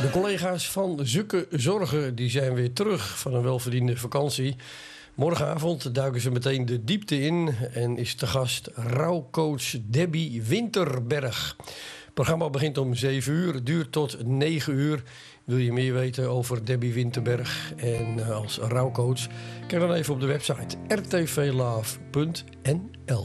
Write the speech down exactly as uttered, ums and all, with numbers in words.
De collega's van Zukke Zorgen die zijn weer terug van een welverdiende vakantie. Morgenavond duiken ze meteen de diepte in en is te gast rouwcoach Debbie Winterberg. Het programma begint om zeven uur, duurt tot negen uur. Wil je meer weten over Debbie Winterberg en als rouwcoach? Kijk dan even op de website r t v love punt n l.